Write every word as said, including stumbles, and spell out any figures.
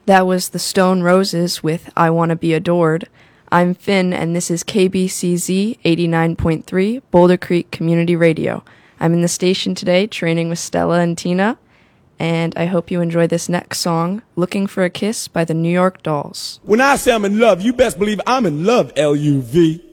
That was the Stone Roses with I Wanna Be Adored. I'm Finn, and this is K B C Z eighty-nine point three, Boulder Creek Community Radio. I'm in the station today training with Stella and Tina, and I hope you enjoy this next song, Looking for a Kiss by the New York Dolls. When I say I'm in love, you best believe I'm in love, L U V.